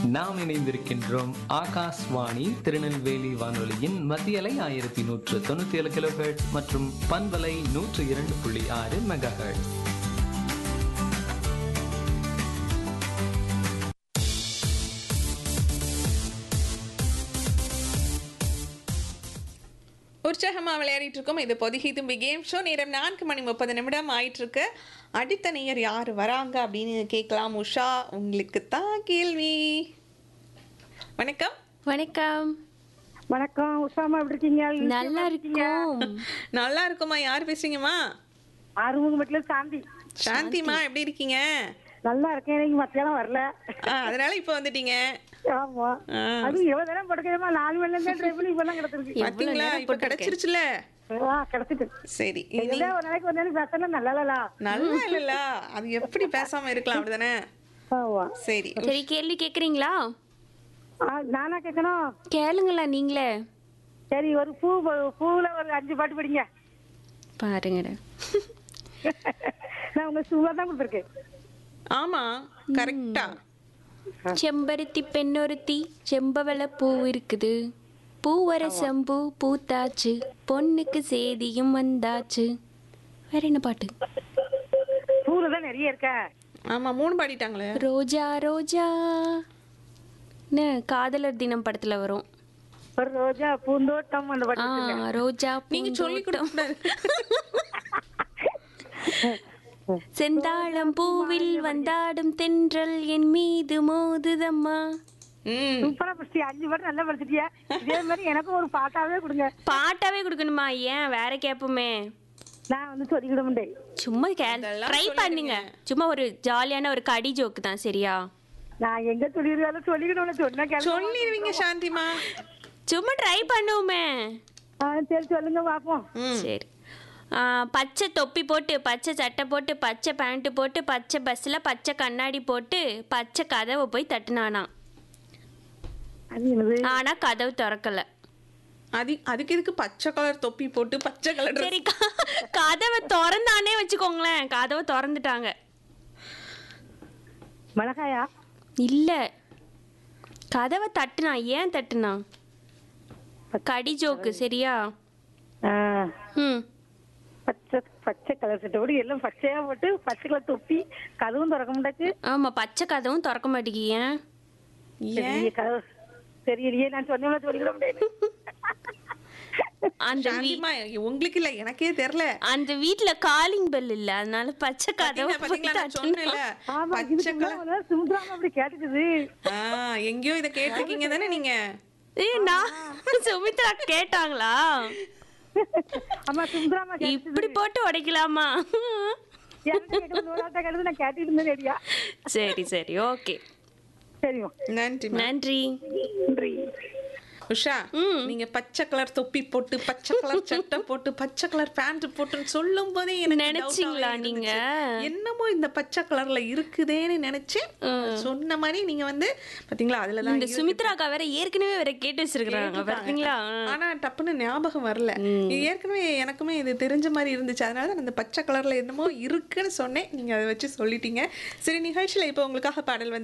நாம் இணைந்திருக்கின்றோம் ஆகாஷ்வாணி திருநெல்வேலி வானொலியின் மத்தியலை 1197 கிலோஹெர்ட்ஸ் மற்றும் பண்பலை 102.6 மெகாஹெர்ட்ஸ். உற்சாகமாக விளையாடிட்டு இருக்கோம். இது பொதிகை தும்பி கேம் ஷோ. நேரம் 4:30 ஆயிட்டு இருக்கு. அடுத்த நேயர் யார் வராங்க அப்படின்னு கேட்கலாம். உஷா, உங்களுக்கு தான் கேள்வி. வணக்கம். வணக்கம். வணக்கம் உஷாமா, எப்படி இருக்கீங்க? நல்லா இருக்கோம். நல்லா இருக்குமா? யார் பேசுறீங்கம்மா? ஆறுமுகமட்டில சாந்தி. சாந்திமா, எப்படி இருக்கீங்க? நல்லா இருக்கேன். இன்னைக்கு மத்தியானம் வரல, அதனால இப்ப வந்துட்டீங்க. ஆமா, அது எவ்வளவு நேரம் படுக்கையமா 4 மணில இருந்து ட்ரை பண்ணி இப்ப கிடைச்சிருக்கு. பாத்தீங்களா, இப்ப கிடைச்சிருச்சுல. கிடைச்சிட்டு சரி, ஒரு நாளைக்கு ஒரு நாளைக்கு பேசணும். நல்லா நல்லா இல்லல, அது எப்படி பேசாம இருக்கலாம், அப்படிதானே? ஆமா, சரி சரி, கேள்வி கேக்குறீங்களா? நானா கேட்கணும்? கேளுங்களா நீங்களே. சரி, ஒரு பூவுல ஒரு 5 பாட்டு படிங்க. பாருங்க, நான் உங்க சூவா தான் கொடுத்துருக்கேன். ஆமா, கரெக்டா. செம்பருத்தி பெண்ணொருத்தி செம்பவள பூ இருக்குது, பூவரசம் பூ பூத்தாச்சு, பொண்ணுக்கு சேதியும் வந்தாச்சு. வேற என்ன பாட்டு? பூல தான் நிறைய இருக்க. ஆமா, 3 பாடிட்டாங்களே. ரோஜா ரோஜா, காதலர் தினம் படத்துல வரும். ஒரு ரோஜா பூந்தோட்டம் அந்த பாட்டு. ரோஜா நீங்க சொல்லி கொடுக்கூடாது. செந்தாழம் பூவில் வந்தாடும் தென்றல் என் மீது மோதுதம்மா. சூப்பரா படிச்சியா, 5 பாட்டு நல்லா படிச்சிட்டியா. இதே மாதிரி எனக்கும் ஒரு பாட்டாவே கொடுங்க. பாட்டாவே கொடுக்கணுமா? ஏன், வேற கேப்போமே. நான் வந்து சொல்லிக்கிட முடியும். சும்மா ட்ரை பண்ணுங்க. சும்மா ஒரு ஜாலியான ஒரு கடி ஜோக்கு தான், சரியா? நான் எங்க சொல்லிருக்காலும் சொல்லிக்கிட்டு சொன்ன சொல்லிடுவீங்க சாந்திமா. சும்மா ட்ரை பண்ணுவோமே. சரி, சொல்லுங்க பாப்போம். சரி. பச்சை தொப்பி போட்டு, பச்சை சட்டை போட்டு, பச்சை பேண்ட் போட்டு, பச்சை பஸ்ல பச்சை கண்ணாடி போட்டு, பச்சை கதவை போய் தட்டுனானா. ஆனா கதவு திறக்கல. அதுக்கு இதுக்கு பச்சை கலர் தொப்பி போட்டு பச்சை கலர். சரி, கதவை திறந்தானே வச்சுக்கோங்களேன். கதவை திறந்துட்டாங்க. மிளகாயா? இல்ல, கதவை தட்டுனா. ஏன் தட்டுனா? கடி ஜோக்கு, சரியா? பச்சை பச்சை கலர் சட்டை எல்லாம் பச்சையா போட்டு, பச்சை கலர் தொப்பி, கதவும் திறக்க முடியாச்சு. ஆமா, பச்சை கதவும் திறக்க மாட்டேங்க. தெரியலையே, நான் சொன்ன சொல்லிக்கிட முடியாது. உங்களுக்கு இல்ல, எனக்கே தெரியல. அந்த வீட்ல காலிங் பெல் இல்ல, அதனால பச்சை கதவு அப்படி கேட்டுக்குது. எங்கயோ இத கேட்டிருக்கீங்க தானே நீங்க? சுமித்ரா கேட்டாங்களா? இப்படி போட்டு உடைக்கலாமா? சரி சரி, ஓகே. நன்றி நன்றி. உஷா, நீங்க பச்சை கலர் தொப்பி போட்டு, பச்சை கலர் சட்டை போட்டு, பச்சை கலர் பேண்ட் போட்டு சொல்லும் போதே நினைச்சீங்களா நீங்க? என்னமோ இந்த பச்சை கலர்ல இருக்குதேன்னு நினைச்சேன். சொன்ன மாதிரி நீங்க வந்து பாத்தீங்களா, அதுலதான் இந்த சுமித்ராக்கா வேற ஏற்கனவே வேற கேட்டு வச்சிருக்காங்க பாத்தீங்களா? ஆனா டப்புன்னு ஞாபகம் வரல. ஏற்கனவே எனக்குமே இது தெரிஞ்ச மாதிரி இருந்துச்சு, அதனால அந்த பச்சை கலர்ல என்னமோ இருக்குன்னு சொன்னேன். நீங்க அதை வச்சு சொல்லிட்டீங்க. சரி, நிகழ்ச்சியில இப்ப உங்களுக்காக பாடல் வந்து